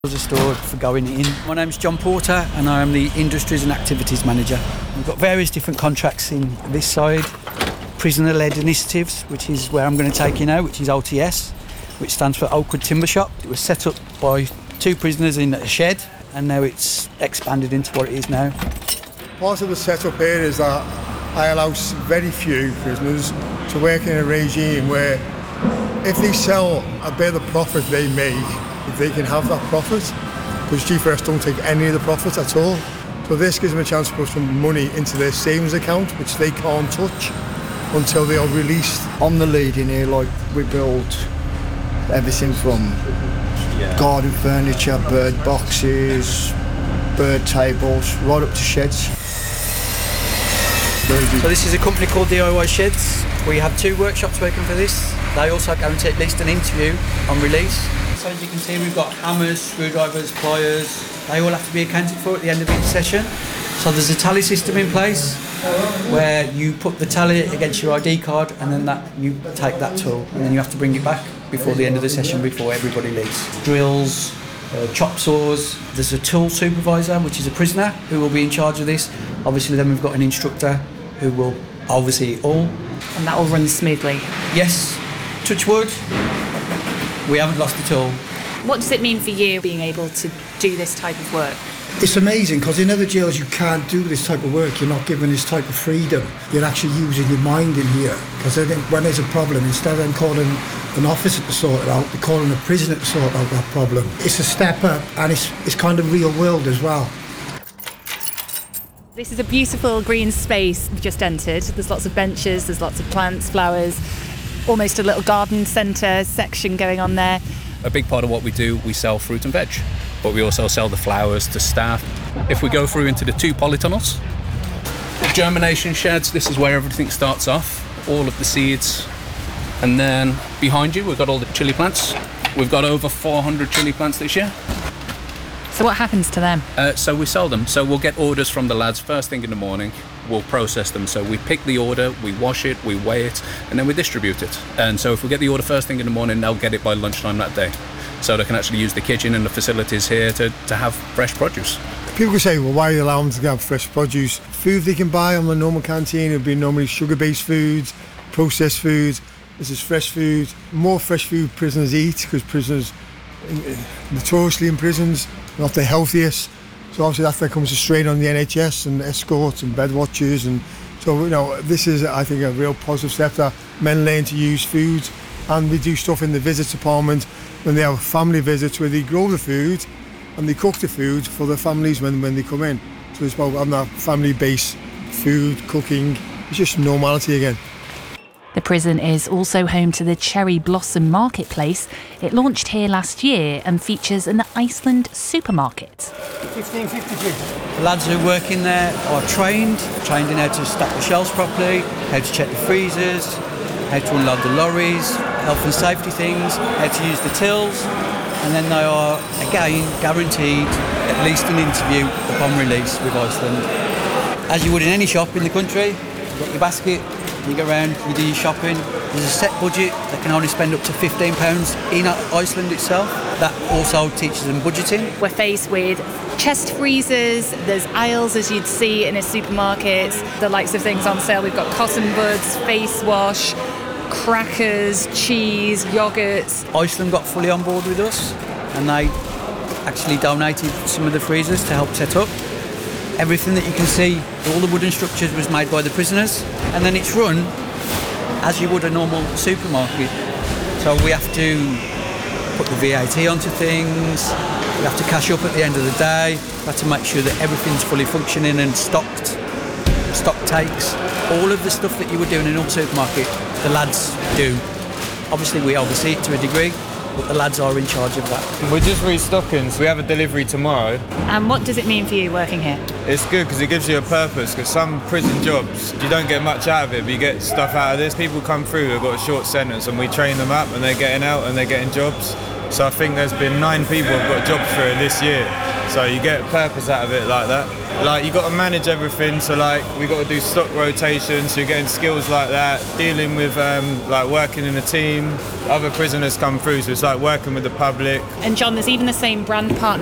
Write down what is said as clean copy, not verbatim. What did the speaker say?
are stored for going in. My name's John Porter and I am the Industries and Activities Manager. We've got various different contracts in this side. Prisoner-led initiatives, which is where I'm going to take you now, which is OTS, which stands for Oakwood Timber Shop. It was set up by 2 prisoners in a shed and now it's expanded into what it is now. Part of the setup here is that I allow very few prisoners to work in a regime where if they sell a bit of the profit they make, they can have that profit, because G4S don't take any of the profit at all. So this gives them a chance to put some money into their savings account, which they can't touch until they are released. On the lead in here, like, we build everything from garden furniture, bird boxes, bird tables, right up to sheds. So this is a company called DIY Sheds. We have 2 workshops working for this. They also guarantee at least an interview on release. So as you can see, we've got hammers, screwdrivers, pliers. They all have to be accounted for at the end of each session. So there's a tally system in place where you put the tally against your ID card and then you take that tool and then you have to bring it back before the end of the session, before everybody leaves. Drills, chop saws. There's a tool supervisor, which is a prisoner, who will be in charge of this. Obviously then we've got an instructor who will oversee it all. And that all runs smoothly? Yes. Touch wood. We haven't lost at all. What does it mean for you being able to do this type of work? It's amazing, because in other jails you can't do this type of work. You're not given this type of freedom. You're actually using your mind in here. Because I think when there's a problem, instead of them calling an officer to sort it out, they're calling a prisoner to sort out that problem. It's a step up, and it's kind of real world as well. This is a beautiful green space we've just entered. There's lots of benches, there's lots of plants, flowers, almost a little garden centre section going on there. A big part of what we do, we sell fruit and veg, but we also sell the flowers to staff. If we go through into the 2 polytunnels, germination sheds, this is where everything starts off, all of the seeds. And then behind you, we've got all the chilli plants. We've got over 400 chilli plants this year. So what happens to them? So we sell them. So we'll get orders from the lads first thing in the morning. We'll process them. So we pick the order, we wash it, we weigh it, and then we distribute it. And so if we get the order first thing in the morning, they'll get it by lunchtime that day. So they can actually use the kitchen and the facilities here to have fresh produce. People say, well, why are you allowing them to have fresh produce? Food they can buy on the normal canteen would be normally sugar-based foods, processed foods. This is fresh food. More fresh food prisoners eat, because prisoners, notoriously in prisons, not the healthiest. So obviously that comes a strain on the NHS and escorts and bed watchers. And so, this is, I think, a real positive step that men learn to use food. And we do stuff in the visits department when they have family visits where they grow the food and they cook the food for the families when they come in. So it's about having that family-based food, cooking. It's just normality again. The prison is also home to the Cherry Blossom Marketplace. It launched here last year and features an Iceland supermarket. 1553. The lads who work in there are trained in how to stack the shelves properly, how to check the freezers, how to unload the lorries, health and safety things, how to use the tills, and then they are, again, guaranteed at least an interview upon release with Iceland. As you would in any shop in the country, you've got your basket, you go around, you do your shopping. There's a set budget. They can only spend up to £15 in Iceland itself. That also teaches them budgeting. We're faced with chest freezers, there's aisles as you'd see in a supermarket, the likes of things on sale. We've got cotton buds, face wash, crackers, cheese, yoghurts. Iceland got fully on board with us and they actually donated some of the freezers to help set up. Everything that you can see, all the wooden structures was made by the prisoners, and then it's run as you would a normal supermarket. So we have to put the VAT onto things, we have to cash up at the end of the day, we have to make sure that everything's fully functioning and stocked, stock takes. All of the stuff that you would do in a normal supermarket, the lads do. Obviously we oversee it to a degree, but the lads are in charge of that. We're just restocking, so we have a delivery tomorrow. And what does it mean for you working here? It's good because it gives you a purpose, because some prison jobs, you don't get much out of it, but you get stuff out of this. People come through who've got a short sentence and we train them up and they're getting out and they're getting jobs. So I think there's been 9 people who've got jobs through it this year. So you get purpose out of it like that. Like you got to manage everything, so like we got to do stock rotation, so you're getting skills like that, dealing with like working in a team, other prisoners come through, so it's like working with the public. And John, there's even the same brand partner